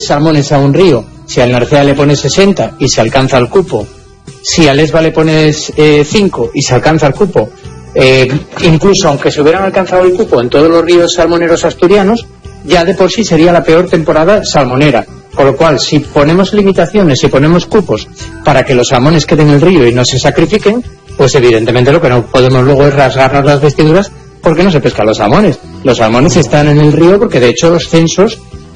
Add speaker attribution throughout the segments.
Speaker 1: salmones a un río, si al Narcea le pones 60 y se alcanza el cupo, si al Esba le pones 5 y se alcanza el cupo, incluso aunque se hubieran alcanzado el cupo en todos los ríos salmoneros asturianos, ya de por sí sería la peor temporada salmonera. Por lo cual, si ponemos limitaciones, si ponemos cupos para que los salmones queden en el río y no se sacrifiquen, pues evidentemente lo que no podemos luego es rasgarnos las vestiduras porque no se pescan los salmones. Los salmones están en el río porque de hecho los censos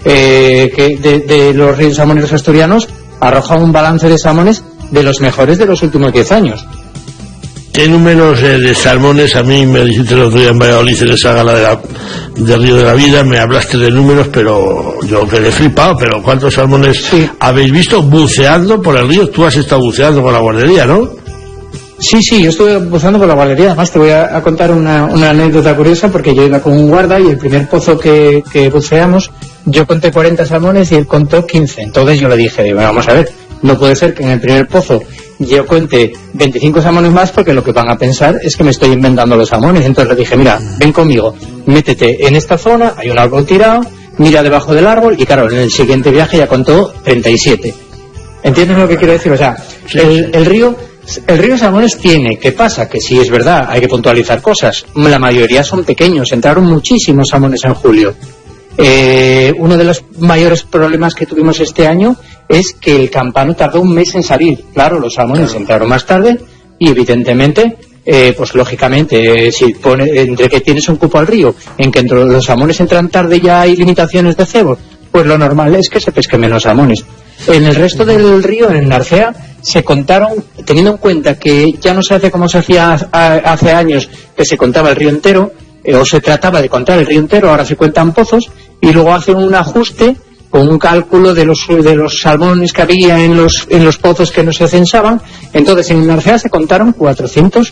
Speaker 1: de los ríos salmoneros asturianos arrojan un balance de salmones de los mejores de los últimos 10 años.
Speaker 2: ¿Qué números de salmones? A mí me dijiste el otro día en Valladolid en esa gala del Río de la Vida, me hablaste de números, pero yo quedé flipado. Pero ¿cuántos salmones habéis visto buceando por el río? Tú has estado buceando con la guardería, ¿no?
Speaker 1: Sí, yo estuve buceando con la guardería. Además te voy a contar una anécdota curiosa, porque yo iba con un guarda y el primer pozo que buceamos, yo conté 40 salmones y él contó 15. Entonces yo le dije, bueno, vamos a ver, no puede ser que en el primer pozo yo cuente 25 salmones más, porque lo que van a pensar es que me estoy inventando los salmones. Entonces le dije, mira, ven conmigo, métete en esta zona, hay un árbol tirado, mira debajo del árbol, y claro, en el siguiente viaje ya contó 37. ¿Entiendes lo que quiero decir? O sea, sí. El río salmones tiene, ¿qué pasa? Que sí es verdad, hay que puntualizar cosas. La mayoría son pequeños, entraron muchísimos salmones en julio. Uno de los mayores problemas que tuvimos este año es que el campano tardó un mes en salir. Claro, los salmones entraron más tarde y evidentemente, pues lógicamente, entre que tienes un cupo al río, en que entre los salmones entran tarde ya hay limitaciones de cebo, pues lo normal es que se pesquen menos salmones. En el resto del río, en el Narcea, se contaron, teniendo en cuenta que ya no se hace como se hacía hace años, que se contaba el río entero, o se trataba de contar el río entero, ahora se cuentan pozos, y luego hacen un ajuste con un cálculo de los salmones que había en los pozos que no se censaban. Entonces en Narcea se contaron 400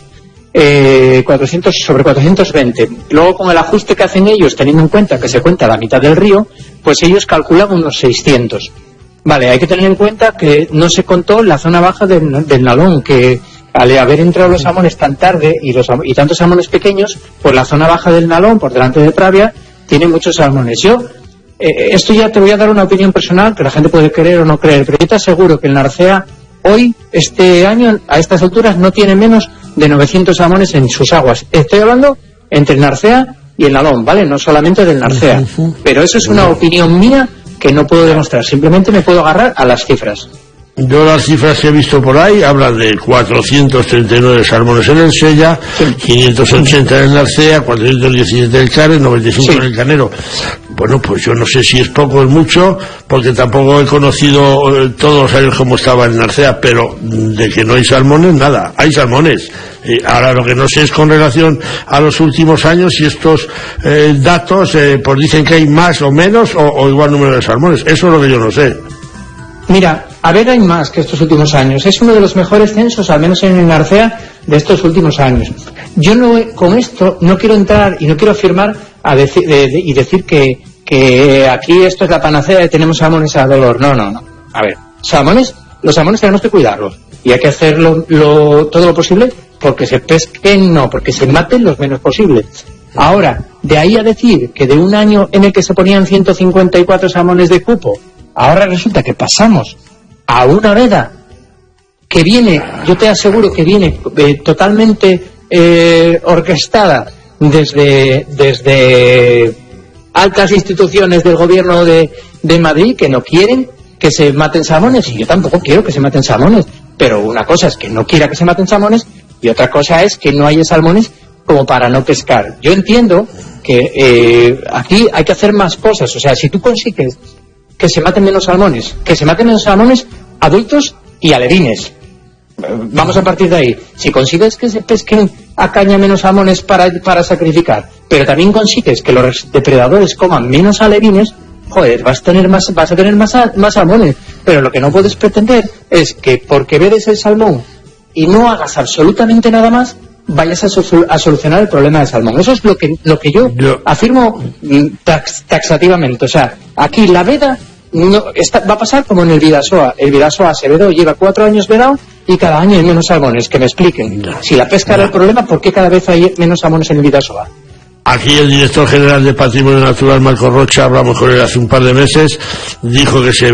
Speaker 1: sobre 420. Luego, con el ajuste que hacen ellos, teniendo en cuenta que se cuenta la mitad del río, pues ellos calculan unos 600. Vale, hay que tener en cuenta que no se contó la zona baja del Nalón, que al haber entrado los salmones tan tarde y tantos salmones pequeños, pues la zona baja del Nalón, por delante de Pravia, tiene muchos salmones. Esto ya te voy a dar una opinión personal, que la gente puede creer o no creer, pero yo te aseguro que el Narcea hoy, este año, a estas alturas, no tiene menos de 900 salmones en sus aguas. Estoy hablando entre el Narcea y el Nalón, ¿vale? No solamente del Narcea. Pero eso es una opinión mía que no puedo demostrar, simplemente me puedo agarrar a las cifras.
Speaker 2: Yo las cifras que he visto por ahí hablan de 439 salmones en el Sella, 580 en el Narcea, 417 en el Chares, 95 en el Canero. Bueno, pues yo no sé si es poco o es mucho, porque tampoco he conocido todos los años cómo estaba el Narcea, pero de que no hay salmones, nada, hay salmones. Ahora lo que no sé es con relación a los últimos años, si estos datos pues dicen que hay más o menos o igual número de salmones. Eso es lo que yo no sé.
Speaker 1: Mira, a ver, hay más que estos últimos años. Es uno de los mejores censos, al menos en el Narcea, de estos últimos años. Yo con esto no quiero entrar y no quiero afirmar y decir que aquí esto es la panacea de tenemos salmones a dolor. No. A ver, los salmones tenemos que cuidarlos y hay que hacer todo lo posible porque se pesquen, no, porque se maten los menos posible. Ahora, de ahí a decir que de un año en el que se ponían 154 salmones de cupo, ahora resulta que pasamos a una veda que viene, yo te aseguro que viene totalmente orquestada desde altas instituciones del gobierno de Madrid, que no quieren que se maten salmones, y yo tampoco quiero que se maten salmones, pero una cosa es que no quiera que se maten salmones y otra cosa es que no haya salmones como para no pescar. Yo entiendo que aquí hay que hacer más cosas. O sea, si tú consigues que se maten menos salmones adultos y alevines, vamos a partir de ahí. Si consigues que se pesquen a caña menos salmones para sacrificar, pero también consigues que los depredadores coman menos alevines, joder, vas a tener más salmones. Pero lo que no puedes pretender es que porque vedes el salmón y no hagas absolutamente nada más, vayas a solucionar el problema del salmón. Eso es lo que yo afirmo taxativamente. O sea, aquí la veda va a pasar como en el Vidasoa. El Vidasoa se vedó, lleva 4 años vedado y cada año hay menos salmones. Que me expliquen. Si la pesca era el problema, ¿por qué cada vez hay menos salmones en el Vidasoa?
Speaker 2: Aquí el director general de Patrimonio Natural, Marco Rocha, hablamos con él hace un par de meses, dijo que se